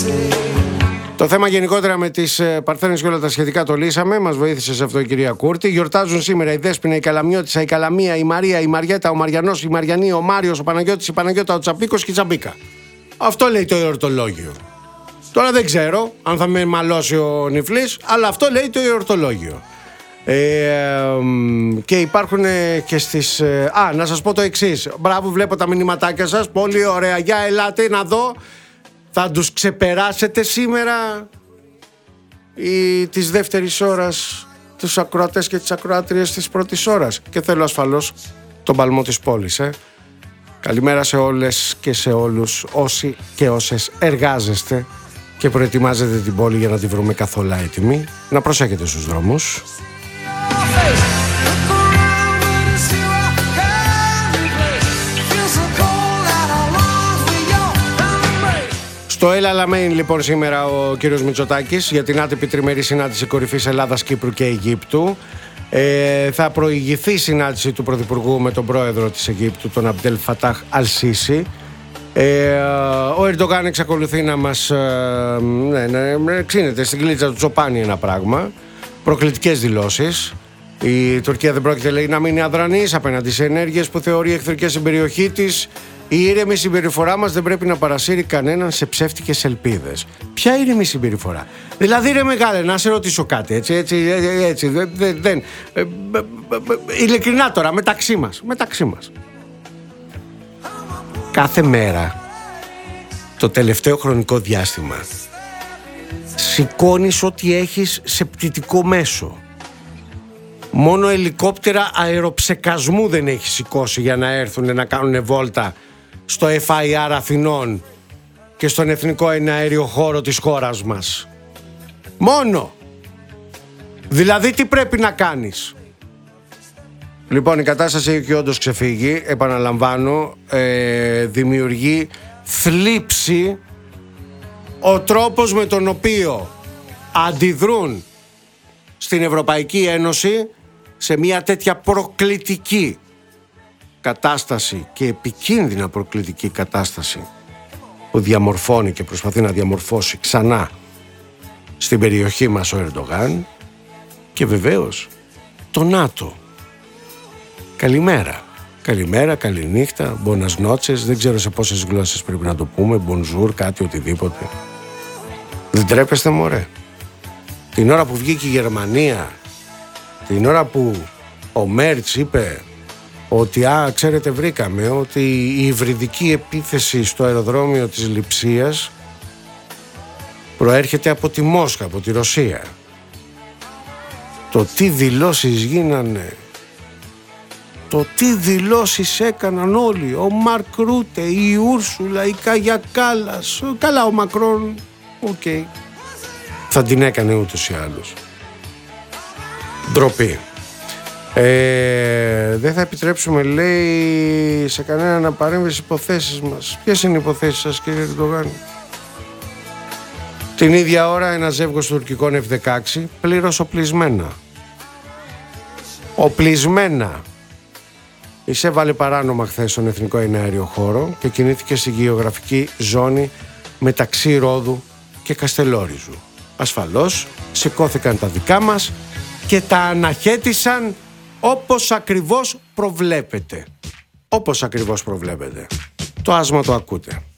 Το θέμα γενικότερα με τις παρθένες και όλα τα σχετικά το λύσαμε. Μας βοήθησε σε αυτό η κυρία Κούρτη. Γιορτάζουν σήμερα η Δέσποινα, η Καλαμιώτισσα, η Καλαμία, η Μαρία, η Μαριέτα, ο Μαριανός, η Μαριανή, ο Μάριος, ο Παναγιώτης, η Παναγιώτα, ο Τσαπίκος και η Τσαμπίκα. Αυτό λέει το εορτολόγιο. Τώρα δεν ξέρω αν θα με μαλώσει ο Νιφλής, αλλά αυτό λέει το εορτολόγιο. Και υπάρχουν και στις... να σας πω το εξής. Μπράβο, βλέπω τα μηνυματάκια σας. Πολύ ωραία. Για ελάτε να δω. Θα τους ξεπεράσετε σήμερα ή της δεύτερης ώρας τους ακροατές και τις ακροάτριες της πρώτης ώρας. Και θέλω ασφαλώς τον παλμό της πόλης. Καλημέρα σε όλες και σε όλους όσοι και όσες εργάζεστε και προετοιμάζετε την πόλη για να τη βρούμε καθόλου έτοιμη. Να προσέχετε στους δρόμους. Στο El Alamein λοιπόν σήμερα ο κύριος Μητσοτάκης για την άτυπη τριμερή συνάντηση κορυφής Ελλάδας, Κύπρου και Αιγύπτου. Θα προηγηθεί η συνάντηση του Πρωθυπουργού με τον πρόεδρο της Αιγύπτου, τον Αμπτέλ Φατάχ Αλ-Σίσι. Ο Ερντογάν εξακολουθεί να μας ξύνεται στην κλίτσα του Τσοπάνη ένα πράγμα. Προκλητικές δηλώσεις. Η Τουρκία δεν πρόκειται, λέει, να μείνει αδρανής απέναντι σε ενέργειες που θεωρεί εχθρικές στην περιοχή της. Η ήρεμη συμπεριφορά μας δεν πρέπει να παρασύρει κανέναν σε ψεύτικες ελπίδες. Ποια ήρεμη συμπεριφορά? Δηλαδή, ρε μεγάλε, να σε ρωτήσω κάτι, έτσι, ειλικρινά τώρα, μεταξύ μας. Κάθε μέρα, το τελευταίο χρονικό διάστημα, σηκώνεις ό,τι έχεις σε πτυτικό μέσο. Μόνο ελικόπτερα αεροψεκασμού δεν έχει σηκώσει για να έρθουν να κάνουν βόλτα στο FIR Αθηνών και στον εθνικό εναέριο χώρο της χώρας μας. Μόνο. Δηλαδή τι πρέπει να κάνεις? Λοιπόν, η κατάσταση έχει όντως ξεφύγει. Επαναλαμβάνω, δημιουργεί θλίψη ο τρόπος με τον οποίο αντιδρούν στην Ευρωπαϊκή Ένωση σε μια τέτοια προκλητική κατάσταση και επικίνδυνα προκλητική κατάσταση που διαμορφώνει και προσπαθεί να διαμορφώσει ξανά στην περιοχή μας ο Ερντογάν. Και βεβαίως το ΝΑΤΟ. Καλημέρα, καληνύχτα, buenas noches, δεν ξέρω σε πόσες γλώσσες πρέπει να το πούμε, bonjour, κάτι οτιδήποτε. Δεν τρέπεστε μωρέ? Την ώρα που βγήκε η Γερμανία, την ώρα που ο Μέρτς είπε ότι ξέρετε, βρήκαμε ότι η υβριδική επίθεση στο αεροδρόμιο της Λειψίας προέρχεται από τη Μόσχα, από τη Ρωσία. Το τι δηλώσεις γίνανε, το τι δηλώσεις έκαναν όλοι, ο Μαρκ Ρούτε, η Ούρσουλα, η Κάγια Κάλλας, καλά ο Μακρόν, θα την έκανε ούτως ή άλλως. Ντροπή. Δεν θα επιτρέψουμε, λέει, σε κανένα να παρέμβει στις υποθέσεις μας. Ποιες είναι οι υποθέσεις σας, κύριε Ερντογάν? Την ίδια ώρα ένα ζεύγος τουρκικών F-16 πλήρως οπλισμένα εισέβαλε παράνομα χθες στον εθνικό εναέριο χώρο και κινήθηκε στη γεωγραφική ζώνη μεταξύ Ρόδου και Καστελόριζου. Ασφαλώς σηκώθηκαν τα δικά μας και τα αναχέτησαν όπως ακριβώς προβλέπετε. Το άσμα το ακούτε.